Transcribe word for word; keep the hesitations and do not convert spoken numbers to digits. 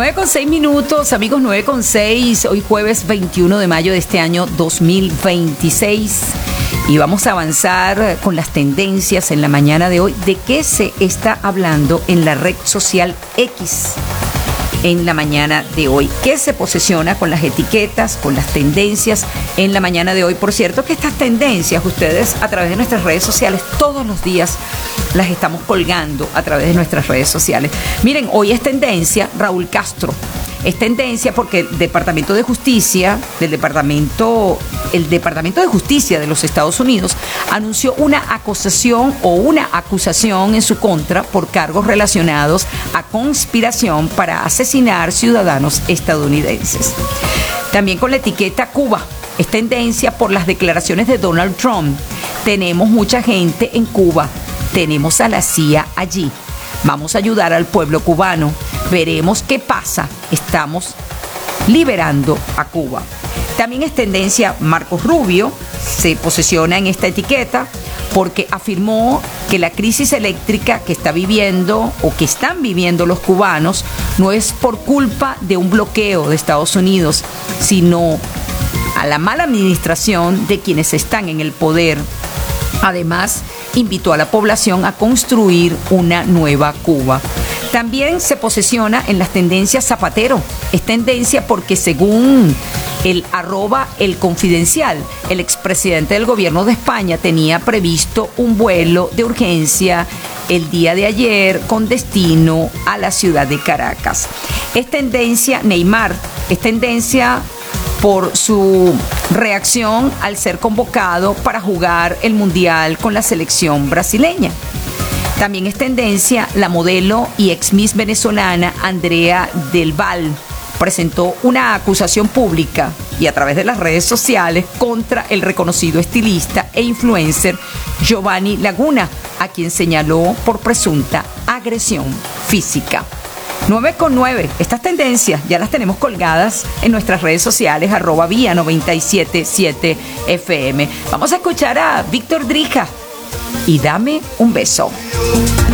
nueve con seis minutos, amigos, nueve con seis. Hoy jueves veintiuno de mayo de este año dos mil veintiséis. Y vamos a avanzar con las tendencias en la mañana de hoy. ¿De qué se está hablando en la red social X en la mañana de hoy? ¿Qué se posesiona con las etiquetas, con las tendencias en la mañana de hoy? Por cierto, que estas tendencias ustedes a través de nuestras redes sociales todos los días las estamos colgando a través de nuestras redes sociales. Miren, hoy es tendencia Raúl Castro. Es tendencia porque el Departamento de Justicia, del Departamento, el Departamento de Justicia de los Estados Unidos anunció una acusación o una acusación en su contra por cargos relacionados a conspiración para asesinar ciudadanos estadounidenses. También con la etiqueta Cuba. Es tendencia por las declaraciones de Donald Trump. Tenemos mucha gente en Cuba. Tenemos a la C I A allí. Vamos a ayudar al pueblo cubano. Veremos qué pasa. Estamos liberando a Cuba. También es tendencia Marcos Rubio. Se posesiona en esta etiqueta porque afirmó que la crisis eléctrica que está viviendo o que están viviendo los cubanos no es por culpa de un bloqueo de Estados Unidos, sino a la mala administración de quienes están en el poder. Además, invitó a la población a construir una nueva Cuba. También se posesiona en las tendencias Zapatero. Es tendencia porque según el arroba El Confidencial, el expresidente del gobierno de España tenía previsto un vuelo de urgencia el día de ayer con destino a la ciudad de Caracas. Es tendencia Neymar. Es tendencia por su reacción al ser convocado para jugar el Mundial con la selección brasileña. También es tendencia la modelo y ex Miss venezolana Andrea Del Val. Presentó una acusación pública y a través de las redes sociales contra el reconocido estilista e influencer Giovanni Laguna, a quien señaló por presunta agresión física. nueve con nueve. Estas tendencias ya las tenemos colgadas en nuestras redes sociales, arroba vía noventa y siete punto siete F M. Vamos a escuchar a Víctor Drija y Dame un beso.